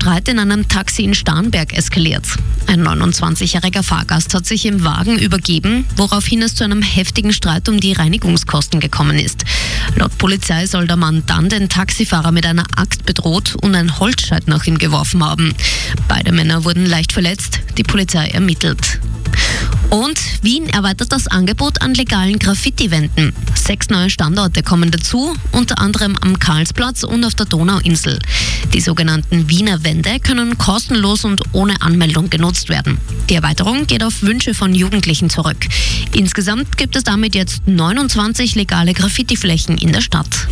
Streit in einem Taxi in Starnberg eskaliert. Ein 29-jähriger Fahrgast hat sich im Wagen übergeben, woraufhin es zu einem heftigen Streit um die Reinigungskosten gekommen ist. Laut Polizei soll der Mann dann den Taxifahrer mit einer Axt bedroht und ein Holzscheit nach ihm geworfen haben. Beide Männer wurden leicht verletzt, die Polizei ermittelt. Und Wien erweitert das Angebot an legalen Graffiti-Wänden. 6 neue Standorte kommen dazu, unter anderem am Karlsplatz und auf der Donauinsel. Die sogenannten Wiener Wände können kostenlos und ohne Anmeldung genutzt werden. Die Erweiterung geht auf Wünsche von Jugendlichen zurück. Insgesamt gibt es damit jetzt 29 legale Graffiti-Flächen in der Stadt.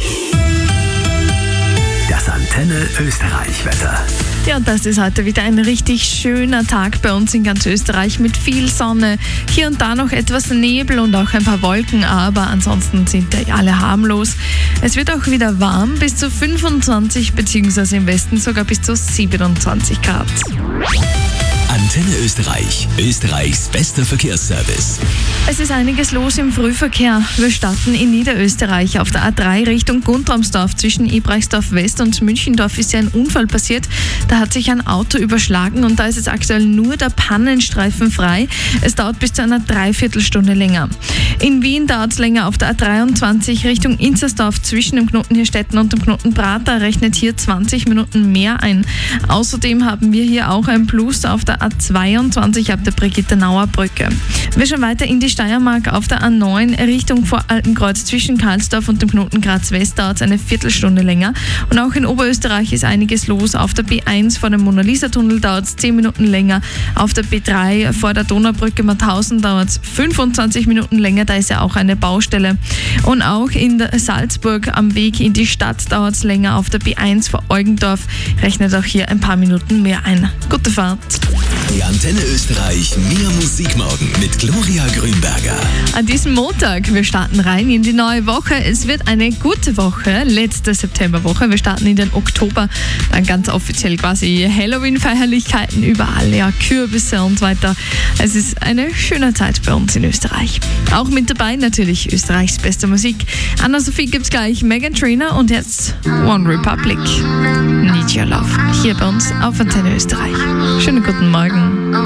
Das Antenne Österreich-Wetter. Ja, und das ist heute wieder ein richtig schöner Tag bei uns in ganz Österreich mit viel Sonne. Hier und da noch etwas Nebel und auch ein paar Wolken, aber ansonsten sind ja alle harmlos. Es wird auch wieder warm, bis zu 25 bzw. im Westen sogar bis zu 27 Grad. Antenne Österreich, Österreichs bester Verkehrsservice. Es ist einiges los im Frühverkehr. Wir starten in Niederösterreich. Auf der A3 Richtung Guntramsdorf zwischen Ebrachsdorf West und Münchendorf ist ja ein Unfall passiert. Da hat sich ein Auto überschlagen und da ist jetzt aktuell nur der Pannenstreifen frei. Es dauert bis zu einer Dreiviertelstunde länger. In Wien dauert es länger auf der A23 Richtung Inzersdorf zwischen dem Knoten Hirstetten und dem Knoten Prater rechnet hier 20 Minuten mehr ein. Außerdem haben wir hier auch ein Plus auf der A22 ab der Brigitte-Nauer Brücke. Wir schauen weiter in die Steiermark. Auf der A9 Richtung Voraltenkreuz zwischen Karlsdorf und dem Knoten Graz West dauert es eine Viertelstunde länger. Und auch in Oberösterreich ist einiges los. Auf der B1 vor dem Mona-Lisa-Tunnel dauert es 10 Minuten länger. Auf der B3 vor der Donaubrücke Mauthausen dauert es 25 Minuten länger. Da ist ja auch eine Baustelle. Und auch in Salzburg am Weg in die Stadt dauert es länger. Auf der B1 vor Eugendorf rechnet auch hier ein paar Minuten mehr ein. Gute Fahrt. Die Antenne Österreich Mehr Musik morgen mit Gloria Grünberger. An diesem Montag, wir starten rein in die neue Woche. Es wird eine gute Woche, letzte Septemberwoche. Wir starten in den Oktober, dann ganz offiziell quasi Halloween-Feierlichkeiten überall, ja, Kürbisse und so weiter. Es ist eine schöne Zeit bei uns in Österreich. Auch mit dabei natürlich Österreichs beste Musik. Anna-Sophie gibt's gleich, Meghan Trainor und jetzt One Republic. Need Your Love. Hier bei uns auf Antenne Österreich. Schönen guten Morgen.